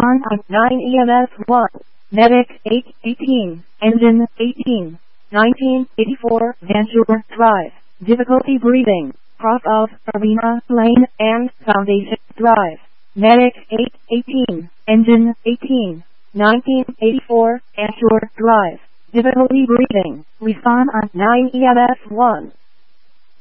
Respond on 9 EMS 1. Medic 818. Engine 18. 1984 Vancouver Drive. Difficulty breathing. Cross of Arena Lane and Foundation Drive. Medic 818. Engine 18. 1984 Vancouver Drive. Difficulty breathing. Respond on 9 EMS 1.